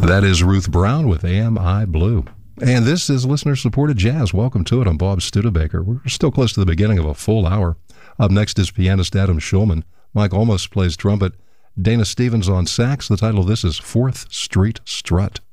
That is Ruth Brown with Am I Blue. And this is listener-supported jazz. Welcome to it. I'm Bob Studebaker. We're still close to the beginning of a full hour. Up next is pianist Adam Schulman. Mike Olmos plays trumpet. Dana Stevens on sax. The title of this is 4th Street Strut.